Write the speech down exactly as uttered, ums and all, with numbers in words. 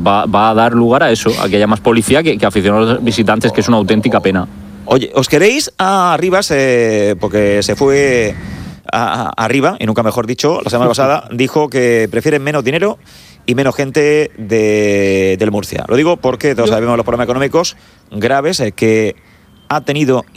va, va a dar lugar a eso, a que haya más policía que, que aficionados visitantes, que es una auténtica pena. Oye, ¿os queréis a Rivas? Eh, porque se fue a, a, arriba, y nunca mejor dicho, la semana pasada, dijo que prefieren menos dinero y menos gente de, del Murcia. Lo digo porque todos sabemos los problemas económicos graves eh, que ha tenido